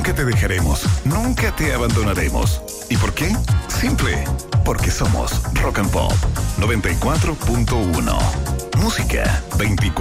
Nunca te dejaremos, nunca te abandonaremos. ¿Y por qué? Simple, porque somos Rock and Pop 94.1. Música 24.